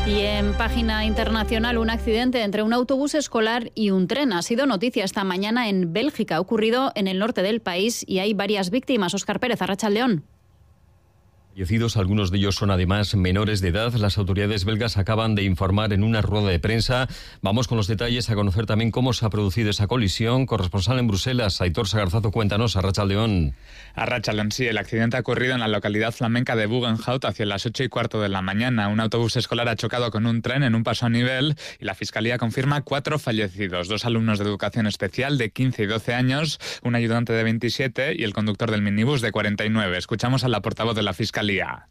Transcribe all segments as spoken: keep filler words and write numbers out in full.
Y en página internacional, un accidente entre un autobús escolar y un tren ha sido noticia esta mañana en Bélgica. Ha ocurrido en el norte del país y hay varias víctimas. Óscar Pérez, Arratsaldeón. Fallecidos, algunos de ellos son además menores de edad. Las autoridades belgas acaban de informar en una rueda de prensa. Vamos con los detalles a conocer también cómo se ha producido esa colisión. Corresponsal en Bruselas, Aitor Sagarzazo, cuéntanos. Arratsaldeón. Arratsaldeón, sí. El accidente ha ocurrido en la localidad flamenca de Buggenhout hacia las ocho y cuarto de la mañana. Un autobús escolar ha chocado con un tren en un paso a nivel y la Fiscalía confirma cuatro fallecidos. Dos alumnos de educación especial de quince y doce años, un ayudante de veintisiete y el conductor del minibús de cuarenta y nueve. Escuchamos a la portavoz de la Fiscalía.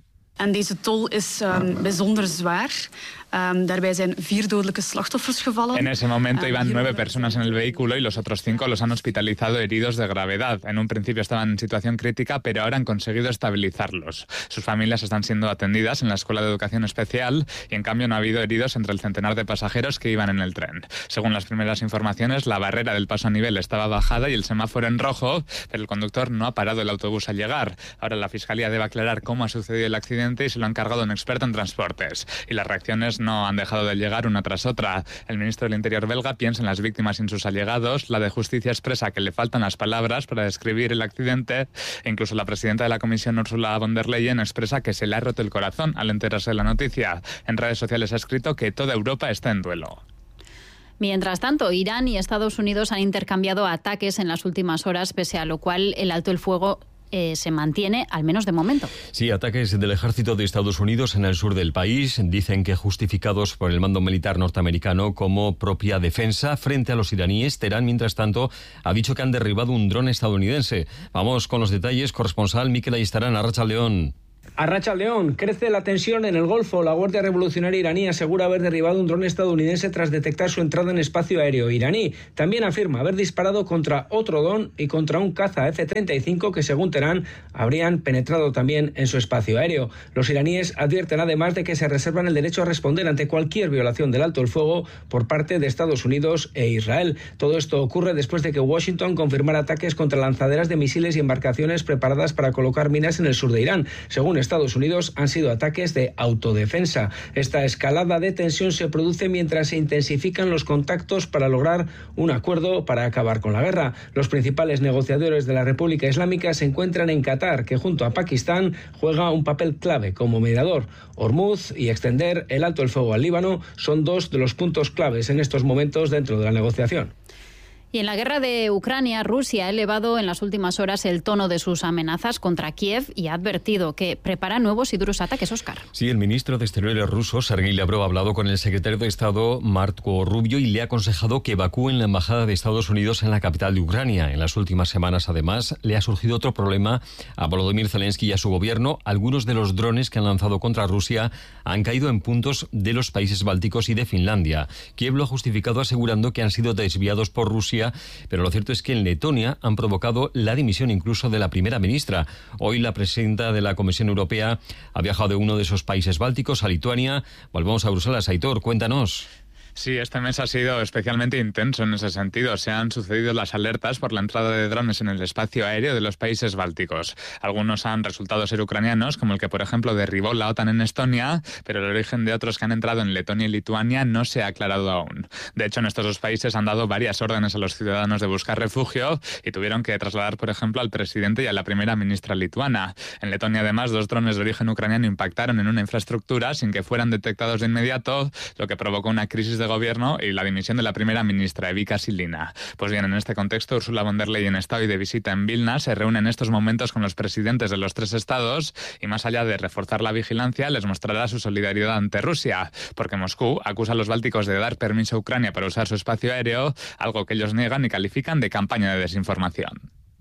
En deze tol is um, bijzonder zwaar. Um, daarbij zijn vier dodelijke slachtoffers gevallen. En ese momento iban nueve personas en el vehículo y los otros cinco los han hospitalizado heridos de gravedad. En un principio estaban en situación crítica, pero ahora han conseguido estabilizarlos. Sus familias están siendo atendidas en la Escuela de Educación Especial y en cambio no ha habido heridos entre el centenar de pasajeros que iban en el tren. Según las primeras informaciones, la barrera del paso a nivel estaba bajada y el semáforo en rojo, pero el conductor no ha parado el autobús al llegar. Ahora la Fiscalía debe aclarar cómo ha sucedido el accidente y se lo ha encargado un experto en transportes. Y las reacciones no han dejado de llegar una tras otra. El ministro del Interior belga piensa en las víctimas y en sus allegados. La de Justicia expresa que le faltan las palabras para describir el accidente. E incluso la presidenta de la Comisión, Ursula von der Leyen, expresa que se le ha roto el corazón al enterarse de la noticia. En redes sociales ha escrito que toda Europa está en duelo. Mientras tanto, Irán y Estados Unidos han intercambiado ataques en las últimas horas, pese a lo cual el alto el fuego Eh, se mantiene, al menos de momento. Sí, ataques del ejército de Estados Unidos en el sur del país, dicen que justificados por el mando militar norteamericano como propia defensa frente a los iraníes. Teherán, mientras tanto, ha dicho que han derribado un dron estadounidense. Vamos con los detalles. Corresponsal Mikel Ayestarán, Arratsaldeón. Arratsaldeón, crece la tensión en el Golfo. La Guardia Revolucionaria iraní asegura haber derribado un dron estadounidense tras detectar su entrada en espacio aéreo iraní. También afirma haber disparado contra otro dron y contra un caza F treinta y cinco que, según Teherán, habrían penetrado también en su espacio aéreo. Los iraníes advierten además de que se reservan el derecho a responder ante cualquier violación del alto el fuego por parte de Estados Unidos e Israel. Todo esto ocurre después de que Washington confirmara ataques contra lanzaderas de misiles y embarcaciones preparadas para colocar minas en el sur de Irán. Según Estados Unidos, han sido ataques de autodefensa. Esta escalada de tensión se produce mientras se intensifican los contactos para lograr un acuerdo para acabar con la guerra. Los principales negociadores de la República Islámica se encuentran en Qatar, que junto a Pakistán juega un papel clave como mediador. Hormuz y extender el alto el fuego al Líbano son dos de los puntos claves en estos momentos dentro de la negociación. Y en la guerra de Ucrania, Rusia ha elevado en las últimas horas el tono de sus amenazas contra Kiev y ha advertido que prepara nuevos y duros ataques. Óscar. Sí, el ministro de Exteriores ruso, Sergei Lavrov, ha hablado con el secretario de Estado, Marco Rubio, y le ha aconsejado que evacúen la embajada de Estados Unidos en la capital de Ucrania. En las últimas semanas, además, le ha surgido otro problema a Volodymyr Zelensky y a su gobierno. Algunos de los drones que han lanzado contra Rusia han caído en puntos de los países bálticos y de Finlandia. Kiev lo ha justificado asegurando que han sido desviados por Rusia, pero lo cierto es que en Letonia han provocado la dimisión incluso de la primera ministra. Hoy la presidenta de la Comisión Europea ha viajado de uno de esos países bálticos a Lituania. Volvamos a Bruselas. Aitor, cuéntanos. Sí, este mes ha sido especialmente intenso en ese sentido. Se han sucedido las alertas por la entrada de drones en el espacio aéreo de los países bálticos. Algunos han resultado ser ucranianos, como el que, por ejemplo, derribó la OTAN en Estonia, pero el origen de otros que han entrado en Letonia y Lituania no se ha aclarado aún. De hecho, en estos dos países han dado varias órdenes a los ciudadanos de buscar refugio y tuvieron que trasladar, por ejemplo, al presidente y a la primera ministra lituana. En Letonia, además, dos drones de origen ucraniano impactaron en una infraestructura sin que fueran detectados de inmediato, lo que provocó una crisis de gobierno y la dimisión de la primera ministra, Evika Silina. Pues bien, en este contexto, Ursula von der Leyen está hoy de visita en Vilna, se reúne en estos momentos con los presidentes de los tres estados y, más allá de reforzar la vigilancia, les mostrará su solidaridad ante Rusia, porque Moscú acusa a los bálticos de dar permiso a Ucrania para usar su espacio aéreo, algo que ellos niegan y califican de campaña de desinformación.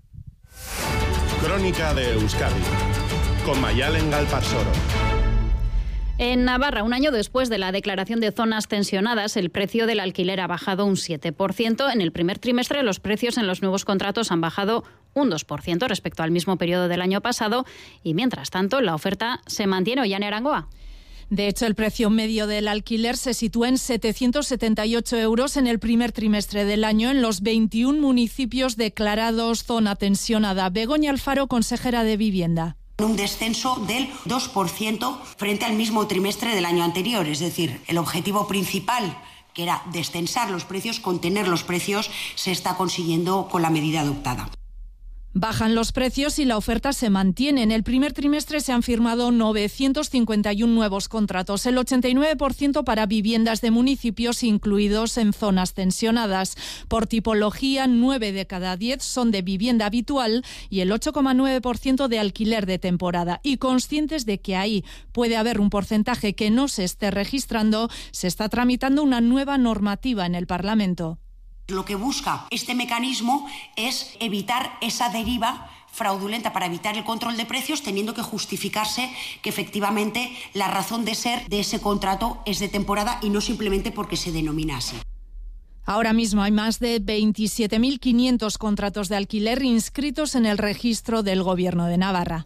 Crónica de Euskadi, con Mayalen Galparsoro. En Navarra, un año después de la declaración de zonas tensionadas, el precio del alquiler ha bajado un siete por ciento. En el primer trimestre, los precios en los nuevos contratos han bajado un dos por ciento respecto al mismo periodo del año pasado. Y mientras tanto, la oferta se mantiene. Ollane Arangoa. De hecho, el precio medio del alquiler se sitúa en setecientos setenta y ocho euros en el primer trimestre del año en los veintiún municipios declarados zona tensionada. Begoña Alfaro, consejera de Vivienda. Un descenso del dos por ciento frente al mismo trimestre del año anterior. Es decir, el objetivo principal, que era descensar los precios, contener los precios, se está consiguiendo con la medida adoptada. Bajan los precios y la oferta se mantiene. En el primer trimestre se han firmado novecientos cincuenta y uno nuevos contratos, el ochenta y nueve por ciento para viviendas de municipios incluidos en zonas tensionadas. Por tipología, nueve de cada diez son de vivienda habitual y el ocho coma nueve por ciento de alquiler de temporada. Y conscientes de que ahí puede haber un porcentaje que no se esté registrando, se está tramitando una nueva normativa en el Parlamento. Lo que busca este mecanismo es evitar esa deriva fraudulenta para evitar el control de precios, teniendo que justificarse que efectivamente la razón de ser de ese contrato es de temporada y no simplemente porque se denomina así. Ahora mismo hay más de veintisiete mil quinientos contratos de alquiler inscritos en el registro del Gobierno de Navarra.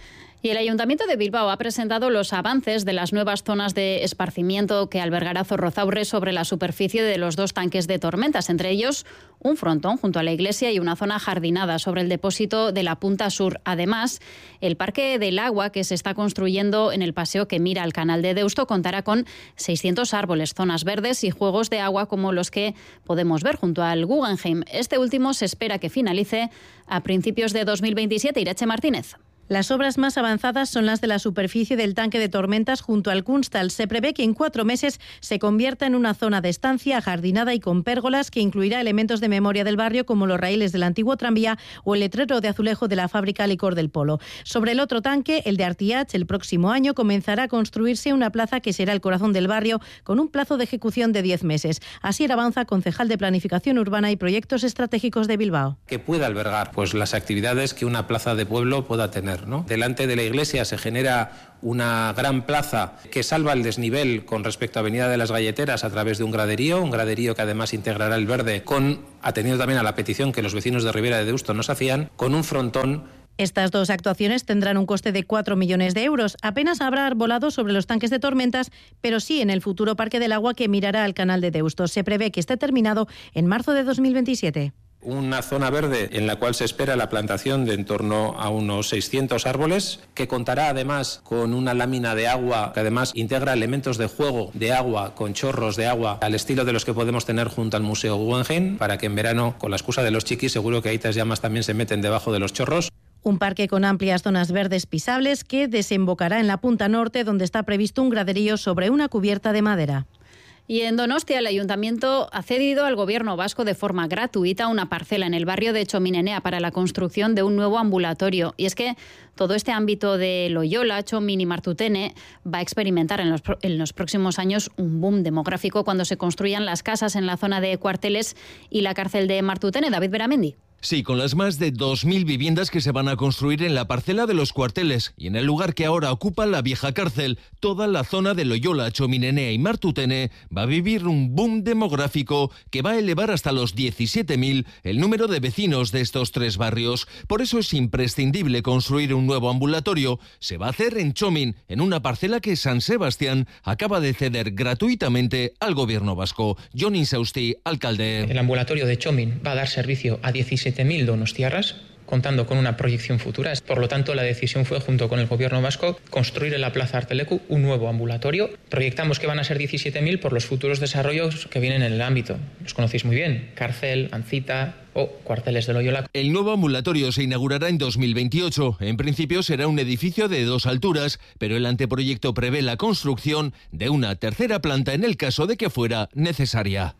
Y el Ayuntamiento de Bilbao ha presentado los avances de las nuevas zonas de esparcimiento que albergará Zorrozaurre sobre la superficie de los dos tanques de tormentas, entre ellos un frontón junto a la iglesia y una zona jardinada sobre el depósito de la Punta Sur. Además, el Parque del Agua que se está construyendo en el paseo que mira al canal de Deusto contará con seiscientos árboles, zonas verdes y juegos de agua como los que podemos ver junto al Guggenheim. Este último se espera que finalice a principios de dos mil veintisiete. Irache Martínez. Las obras más avanzadas son las de la superficie del tanque de tormentas junto al Kunstal. Se prevé que en cuatro meses se convierta en una zona de estancia ajardinada y con pérgolas que incluirá elementos de memoria del barrio como los raíles del antiguo tranvía o el letrero de azulejo de la fábrica Licor del Polo. Sobre el otro tanque, el de Artiach, el próximo año comenzará a construirse una plaza que será el corazón del barrio con un plazo de ejecución de diez meses. Asier Avanza, concejal de Planificación Urbana y Proyectos Estratégicos de Bilbao. Que pueda albergar pues las actividades que una plaza de pueblo pueda tener, ¿no? Delante de la iglesia se genera una gran plaza que salva el desnivel con respecto a Avenida de las Galleteras a través de un graderío, un graderío que además integrará el verde, con atendiendo también a la petición que los vecinos de Ribera de Deusto nos hacían, con un frontón. Estas dos actuaciones tendrán un coste de cuatro millones de euros. Apenas habrá arbolado sobre los tanques de tormentas, pero sí en el futuro Parque del Agua que mirará al canal de Deusto. Se prevé que esté terminado en marzo de dos mil veintisiete. Una zona verde en la cual se espera la plantación de en torno a unos seiscientos árboles, que contará además con una lámina de agua que además integra elementos de juego de agua con chorros de agua al estilo de los que podemos tener junto al Museo Guggenheim, para que en verano, con la excusa de los chiquis, seguro que aitas llamas también se meten debajo de los chorros. Un parque con amplias zonas verdes pisables que desembocará en la punta norte, donde está previsto un graderío sobre una cubierta de madera. Y en Donostia, el Ayuntamiento ha cedido al Gobierno vasco de forma gratuita una parcela en el barrio de Txomin-Enea para la construcción de un nuevo ambulatorio. Y es que todo este ámbito de Loyola, Txomin y Martutene va a experimentar en los, en los próximos años un boom demográfico cuando se construyan las casas en la zona de cuarteles y la cárcel de Martutene. David Beramendi. Sí, con las más de dos mil viviendas que se van a construir en la parcela de los cuarteles y en el lugar que ahora ocupa la vieja cárcel, toda la zona de Loyola, Txomin-Enea y Martutene va a vivir un boom demográfico que va a elevar hasta los diecisiete mil el número de vecinos de estos tres barrios. Por eso es imprescindible construir un nuevo ambulatorio. Se va a hacer en Txomin, en una parcela que San Sebastián acaba de ceder gratuitamente al Gobierno vasco. Jon Insausti, alcalde. El ambulatorio de Txomin va a dar servicio a diecisiete mil donostiarras, contando con una proyección futura. Por lo tanto, la decisión fue, junto con el Gobierno vasco, construir en la Plaza Arteleku un nuevo ambulatorio. Proyectamos que van a ser diecisiete mil por los futuros desarrollos que vienen en el ámbito. Los conocéis muy bien: cárcel, Ancita o cuarteles de Loyola. El nuevo ambulatorio se inaugurará en dos mil veintiocho. En principio será un edificio de dos alturas, pero el anteproyecto prevé la construcción de una tercera planta en el caso de que fuera necesaria.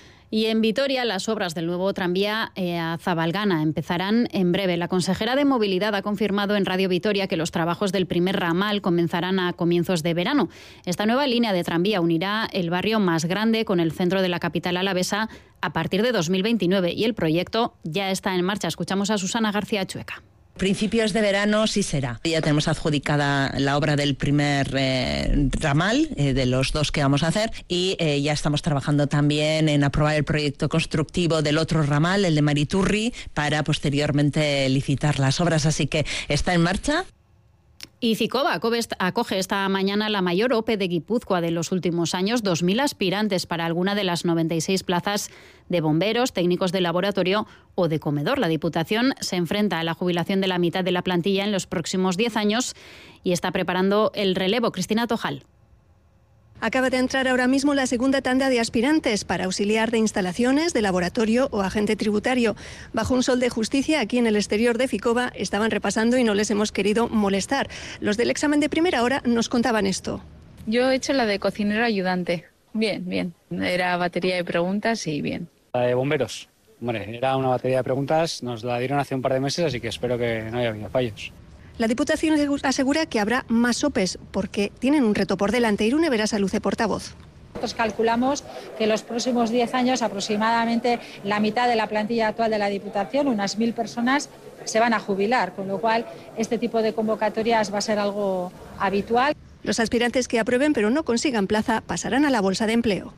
Y en Vitoria, las obras del nuevo tranvía eh, a Zabalgana empezarán en breve. La consejera de Movilidad ha confirmado en Radio Vitoria que los trabajos del primer ramal comenzarán a comienzos de verano. Esta nueva línea de tranvía unirá el barrio más grande con el centro de la capital alavesa a partir de dos mil veintinueve y el proyecto ya está en marcha. Escuchamos a Susana García Chueca. Principios de verano sí será. Ya tenemos adjudicada la obra del primer eh, ramal, eh, de los dos que vamos a hacer, y eh, ya estamos trabajando también en aprobar el proyecto constructivo del otro ramal, el de Mariturri, para posteriormente licitar las obras, así que está en marcha. Y Cicova acoge esta mañana la mayor O P E de Guipúzcoa de los últimos años, dos mil aspirantes para alguna de las noventa y seis plazas de bomberos, técnicos de laboratorio o de comedor. La Diputación se enfrenta a la jubilación de la mitad de la plantilla en los próximos diez años y está preparando el relevo. Cristina Tojal. Acaba de entrar ahora mismo la segunda tanda de aspirantes para auxiliar de instalaciones, de laboratorio o agente tributario. Bajo un sol de justicia, aquí en el exterior de Cicova, estaban repasando y no les hemos querido molestar. Los del examen de primera hora nos contaban esto. Yo he hecho la de cocinero ayudante. Bien, bien. Era batería de preguntas y bien. La de bomberos. Hombre, era una batería de preguntas, nos la dieron hace un par de meses, así que espero que no haya habido fallos. La Diputación asegura que habrá más O P Es porque tienen un reto por delante. Irune Berasaluce, portavoz. Nosotros calculamos que en los próximos diez años aproximadamente la mitad de la plantilla actual de la Diputación, unas mil personas, se van a jubilar, con lo cual este tipo de convocatorias va a ser algo habitual. Los aspirantes que aprueben pero no consigan plaza pasarán a la bolsa de empleo.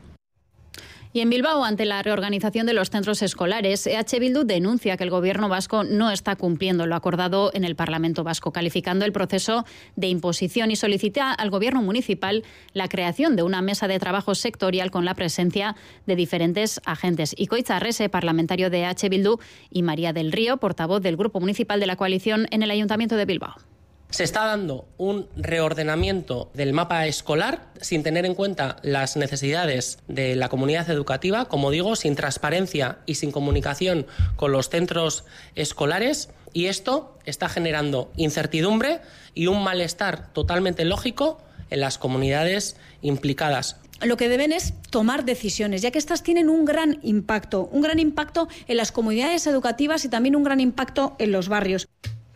Y en Bilbao, ante la reorganización de los centros escolares, E H Bildu denuncia que el Gobierno vasco no está cumpliendo lo acordado en el Parlamento vasco, calificando el proceso de imposición y solicita al Gobierno municipal la creación de una mesa de trabajo sectorial con la presencia de diferentes agentes. Ikoitz Arrese, parlamentario de E H Bildu, y María del Río, portavoz del Grupo Municipal de la Coalición en el Ayuntamiento de Bilbao. Se está dando un reordenamiento del mapa escolar sin tener en cuenta las necesidades de la comunidad educativa, como digo, sin transparencia y sin comunicación con los centros escolares, y esto está generando incertidumbre y un malestar totalmente lógico en las comunidades implicadas. Lo que deben es tomar decisiones, ya que estas tienen un gran impacto, un gran impacto en las comunidades educativas y también un gran impacto en los barrios.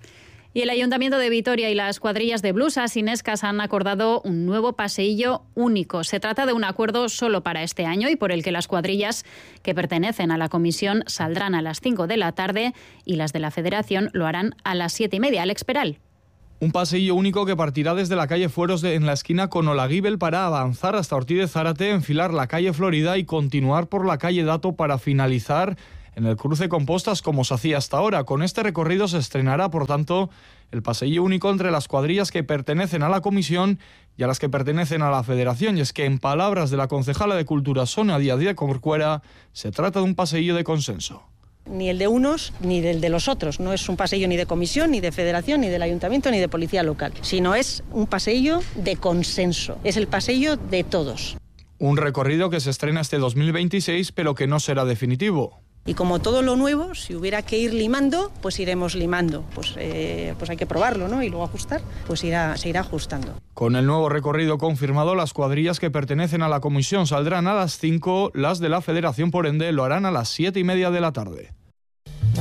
Y el Ayuntamiento de Vitoria y las cuadrillas de blusas inescas han acordado un nuevo paseillo único. Se trata de un acuerdo solo para este año y por el que las cuadrillas que pertenecen a la comisión saldrán a las cinco de la tarde y las de la Federación lo harán a las siete y media. Alex Peral. Un paseillo único que partirá desde la calle Fueros de, en la esquina con Olaguibel para avanzar hasta Ortiz de Zárate, enfilar la calle Florida y continuar por la calle Dato para finalizar en el cruce con Postas como se hacía hasta ahora. Con este recorrido se estrenará, por tanto, el paseillo único entre las cuadrillas que pertenecen a la comisión y a las que pertenecen a la Federación. Y es que, en palabras de la concejala de Cultura, Sonia Díaz de Corcuera, se trata de un paseillo de consenso. Ni el de unos ni el de los otros. No es un paseillo ni de comisión, ni de federación, ni del ayuntamiento, ni de policía local, sino es un paseillo de consenso. Es el paseillo de todos. Un recorrido que se estrena este dos mil veintiséis, pero que no será definitivo. Y como todo lo nuevo, si hubiera que ir limando, pues iremos limando. Pues, eh, pues hay que probarlo, ¿no? Y luego ajustar, pues irá, se irá ajustando. Con el nuevo recorrido confirmado, las cuadrillas que pertenecen a la comisión saldrán a las cinco, las de la Federación, por ende, lo harán a las siete y media de la tarde.